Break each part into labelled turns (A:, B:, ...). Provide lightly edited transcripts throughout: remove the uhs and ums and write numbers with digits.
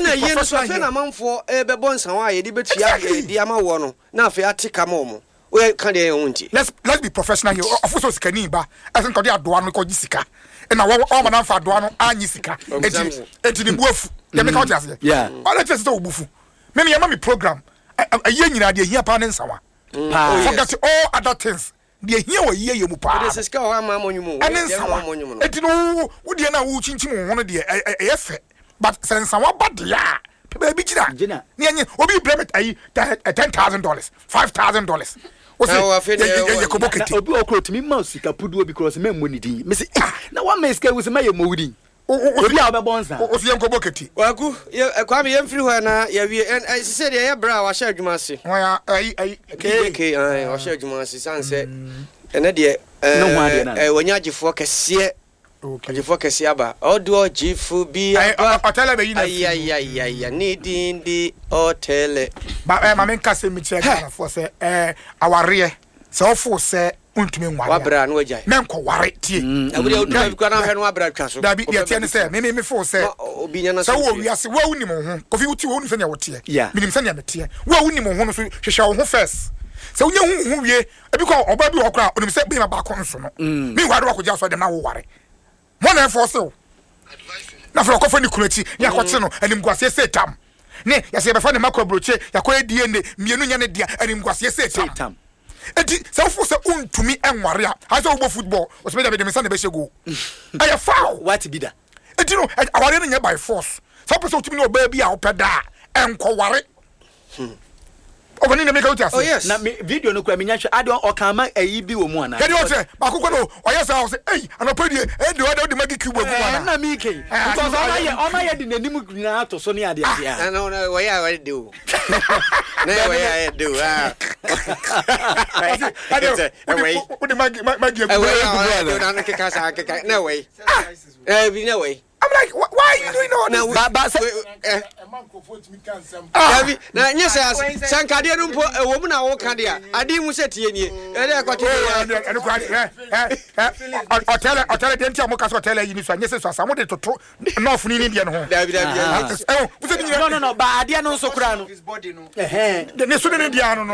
A: na yen so fe na manfo be bonsan wa ye di betua di ama wo no na afi atika mo we kan dey wonti
B: let's be professional here ofuso sikani ba asen ko dey adoa no ko gisika na wo na fa adoa no anyi sika eti ni buafu ye me ka oti ase all test so obufu me me program aye nyina de hia pa ne nsawa forget all other things de hia wo ye mu pa
A: de sika o ama monyumu
B: eti no wo de na wo chinchim wo no de e fe but sensawa badia baby gina ni enye obi bremet ayi $10,000 $5,000
C: you obi okro to me mouse sika pudu because me money din me say na one man sika we say me mowudi obi a be bonsa
B: o fi enko boketi
A: waku kwa me yemfiri ho na ya wie se de ya bra wa sha adwuma ase
B: wa ya ayi
A: ke wa sha adwuma ase sanse ene de wanyagifo kese ajifo kese aba odo jifu bi aba
B: hotel be yina
A: ay ni dindi hotel
B: ba ma men kase mi che ga for say aware se ofo se untumi nware
A: wa bra no agya
B: men ko ware tie
A: abure odu kwa na hwe no abra twa so
B: da bi ye tie ne se me fo se
A: obi nya na
B: so wo wiase wo unim ho kofi uti wo unim se ne wotie minim se ne metie wo unim ho no so hwehwe wo ho first se unya hu wie ebi ko oba bi wo kra onim se be ma ba ko nso no mi ware wa ko ja so de na wo ware mo na force na fro ko fo ni kurati ya ko te no anim guase se tam ne ya se be fa ne makwa broche ya ko edie ne mienu nya ne dia anim guase se tam eti se fo se untumi enware a ha se wo football o se be da be me sa na be shego aya foul
C: what be da
B: eti no aware no nya by force so person utumi no ba bi a opeda enko ware obani na make out
A: oh yes
C: na video no kwa me nyanhwe ade o kan ma ayi bi wo mu ana
B: kedi o se ba kokko no o yes I say eh anopadi e de o de magi kibu egu ana
C: na mi ke because o ma ye de nanim na to so ne ade ade
A: no we ya do na we ya do
B: o de magi egu
A: na na ke kasa ke na we bi na we
B: I'm like, why are you doing all this?
A: Davi, na nyesa sankade no mpo wo mu na wo ka de a ade mu setie nie e de akote
B: hotel de ntia mo ka hotel yi ni so nyesa so asamo de toto na ofuni ni de no ho
C: Davi no ba ade no so kura no
B: de ne so de dia no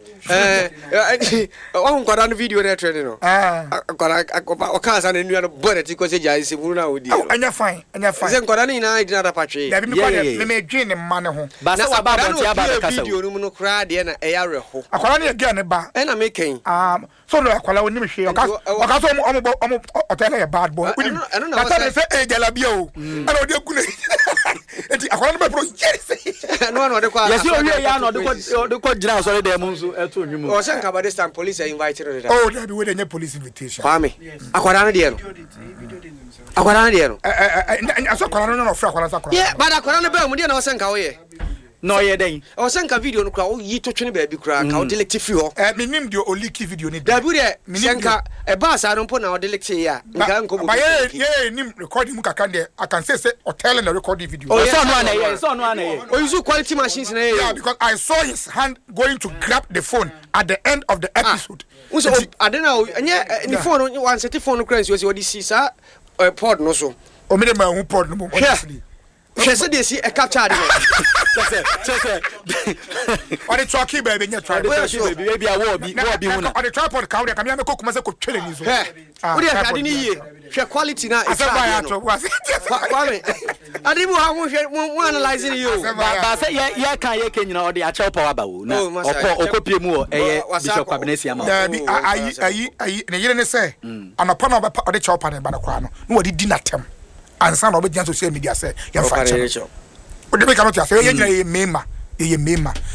A: on kwada no video na trend no kwada o ka sa na nua no bore ti ko se jai se muru na odi
B: anya fine
A: se kwada ni na idi na da patwe
B: da bi mi kwada me dwen ne ma ne ho
C: ba sa wa ba bonti aba ka sa
A: video no mu no kra de na e ya reho
B: akwala ne ge ne ba
A: e na me ken
B: so no akwala woni me hwe o ka so omo hotel ya bad boy woni na ta se e jalabia o ana odi akune enti akwala no be pro yes
A: no de kwa
C: yes o wie ya no de ko jira so de mu nso eto nwumu
A: o se nka ba this time police invited her
B: oh that we dey police invitation
A: kwame akwala no de no akwala no de no
B: aso akwala no fra akwala akwala
A: yeah but akwala no be mu de na o se nka wo ye
C: no ye den
A: o se nka video no kra o yi to twene ba bi kra ka o delete free ho
B: minim de o leak video ni
A: da bi de se nka e ba sa no mpo na o delete ya nka nko
B: ba ye nim recording mu kaka de I can say o tell na recording video
C: oh so no ana ye
A: o use quality machines na ye
B: yeah because I saw his hand going to grab the phone at the end of the episode
A: so adena anya ni phone one set phone kra nsi o di si sa pod no so
B: o me de ma hu pod no mo honestly
A: Chese de si e capture de.
C: Chese.
B: On the trucky baby, you try.
C: Baby I will be
B: on the tripod cow dey come here make come say ko twele ni so.
A: We dey ade ni ye. Hwe quality na e
B: fa.
A: Kwame. Ade mu ha mo analyzing you.
C: Ba say ye kan ye ke nyina o dey a chew power ba wo na okopie mu o eye Bishop Kwabenesi ama.
B: Ayi ne yire ne say anopa na o dey chew power ba na kwa no. No wo di natem. Ansa na obedia social media say ya fa che. O de be ka no tia say ye nyina ye mema.